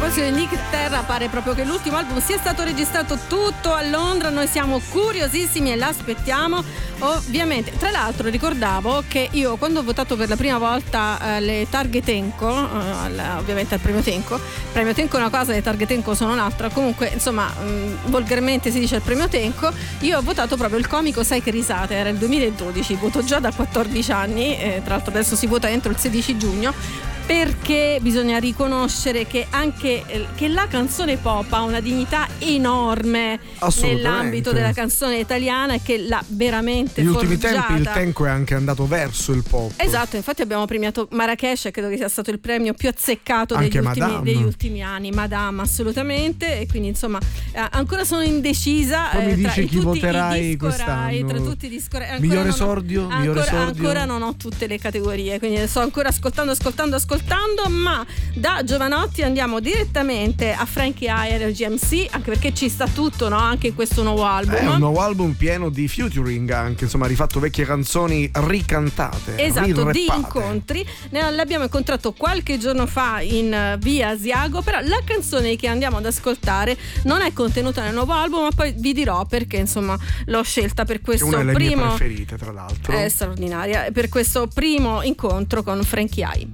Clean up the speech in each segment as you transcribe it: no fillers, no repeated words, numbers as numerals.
proposito di Nick Terra, pare proprio che l'ultimo album sia stato registrato tutto a Londra. Noi siamo curiosissimi e l'aspettiamo, ovviamente. Tra l'altro ricordavo che io, quando ho votato per la prima volta le targhe Tenco, ovviamente al premio Tenco è una cosa, le targhe Tenco sono un'altra, comunque insomma volgarmente si dice il premio Tenco, io ho votato proprio il comico Sai che risate, era il 2012, voto già da 14 anni, tra l'altro adesso si vota entro il 16 giugno, perché bisogna riconoscere che anche che la canzone pop ha una dignità enorme nell'ambito della canzone italiana e che l'ha veramente negli forgiata. ultimi tempi il Tenco è anche andato verso il pop. Esatto, infatti abbiamo premiato Marrakesh, credo che sia stato il premio più azzeccato degli ultimi anni, Madame, assolutamente, e quindi insomma ancora sono indecisa. Poi mi dici chi tutti voterai quest'anno? Tra tutti i disco Rai, migliore esordio? Ancora non ho tutte le categorie, quindi sto ancora ascoltando, ma da Giovanotti andiamo direttamente a Frankie High Energy MC, anche perché ci sta tutto, no? Anche in questo nuovo album. È un nuovo album pieno di featuring, anche insomma, rifatto vecchie canzoni ricantate. Esatto, di incontri. L'abbiamo incontrato qualche giorno fa in via Asiago, però la canzone che andiamo ad ascoltare non è contenuta nel nuovo album, ma poi vi dirò perché insomma l'ho scelta per questo primo. È una delle primo. mie preferite, tra l'altro. È straordinaria, per questo primo incontro con Frankie High.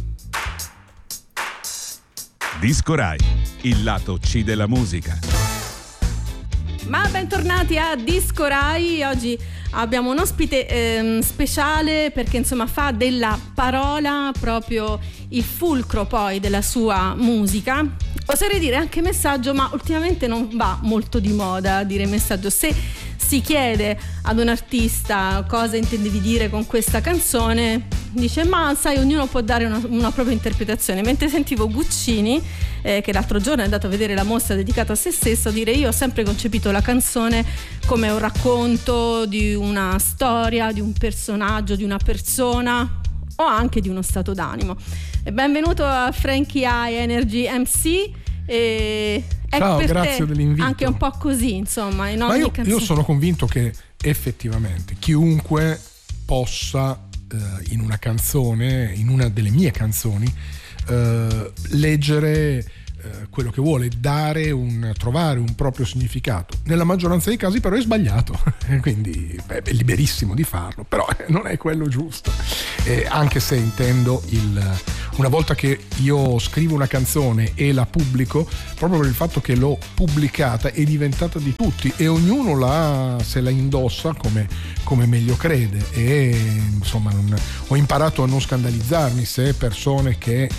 Disco Rai, il lato C della musica. Ma bentornati a Disco Rai. Oggi abbiamo un ospite speciale perché insomma fa della parola proprio il fulcro poi della sua musica. Oserei dire anche messaggio, ma ultimamente non va molto di moda dire messaggio. Se si chiede ad un artista cosa intendevi dire con questa canzone, dice ma sai, ognuno può dare una propria interpretazione. Mentre sentivo Guccini, che l'altro giorno è andato a vedere la mostra dedicata a se stesso, dire io ho sempre concepito la canzone come un racconto di una storia, di un personaggio, di una persona o anche di uno stato d'animo. E benvenuto a Frankie High Energy MC. Ciao, grazie dell'invito. Anche un po' così, insomma, in ogni canzone. Io sono convinto che effettivamente chiunque possa in una canzone, in una delle mie canzoni, leggere quello che vuole, trovare un proprio significato. Nella maggioranza dei casi però è sbagliato, quindi è liberissimo di farlo, però non è quello giusto. Anche se intendo una volta che io scrivo una canzone e la pubblico, proprio per il fatto che l'ho pubblicata, è diventata di tutti e ognuno se la indossa come meglio crede, e insomma ho imparato a non scandalizzarmi se persone che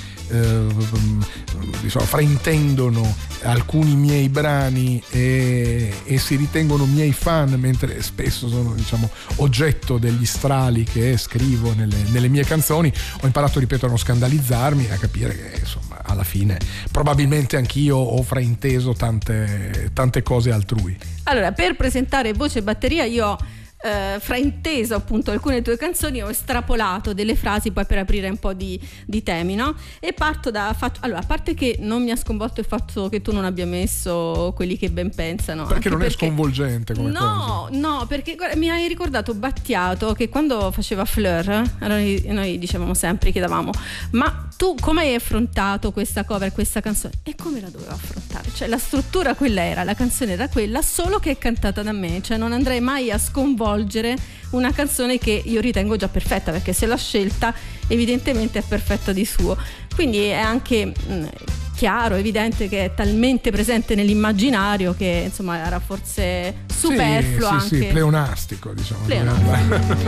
fraintendono alcuni miei brani e si ritengono miei fan, mentre spesso sono oggetto degli strali che scrivo nelle mie canzoni. Ho imparato, ripeto, a non scandalizzarmi e a capire che insomma alla fine probabilmente anch'io ho frainteso tante cose altrui. Allora, per presentare Voce e Batteria io ho frainteso appunto alcune tue canzoni, ho estrapolato delle frasi poi per aprire un po' di temi, no? E parto allora, a parte che non mi ha sconvolto il fatto che tu non abbia messo Quelli che ben pensano, perché non è sconvolgente come cosa. No, perché guarda, mi hai ricordato Battiato che quando faceva Fleur, noi dicevamo sempre, chiedevamo ma tu come hai affrontato questa cover, questa canzone, e come la dovevo affrontare? Cioè la struttura quella era, la canzone era quella, solo che è cantata da me, cioè non andrei mai a sconvolgere una canzone che io ritengo già perfetta, perché se l'ha scelta evidentemente è perfetta di suo, quindi è anche chiaro, evidente che è talmente presente nell'immaginario che insomma era forse superfluo, sì, pleonastico, diciamo.